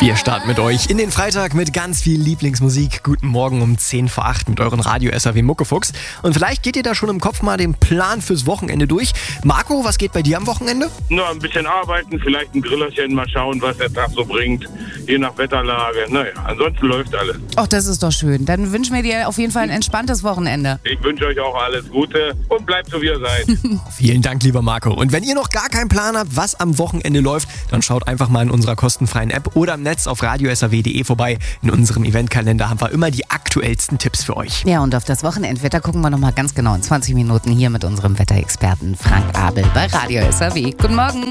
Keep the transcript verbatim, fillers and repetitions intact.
Wir starten mit euch in den Freitag mit ganz viel Lieblingsmusik. Guten Morgen um zehn vor acht mit euren Radio-S R W Muckefuchs. Und vielleicht geht ihr da schon im Kopf mal den Plan fürs Wochenende durch. Marco, was geht bei dir am Wochenende? Nur ein bisschen arbeiten, vielleicht ein Grillerchen, mal schauen, was der Tag so bringt. Je nach Wetterlage. Naja, ansonsten läuft alles. Ach, das ist doch schön. Dann wünschen wir dir auf jeden Fall ein entspanntes Wochenende. Ich wünsche euch auch alles Gute und bleibt so, wie ihr seid. Vielen Dank, lieber Marco. Und wenn ihr noch gar keinen Plan habt, was am Wochenende läuft, dann schaut einfach mal in unserer kostenfreien App oder im Netz auf radio s r w punkt d e vorbei. In unserem Eventkalender haben wir immer die aktuellsten Tipps für euch. Ja, und auf das Wochenendwetter gucken wir nochmal ganz genau in zwanzig Minuten hier mit unserem Wetterexperten Frank Abel bei Radio S R W. Guten Morgen.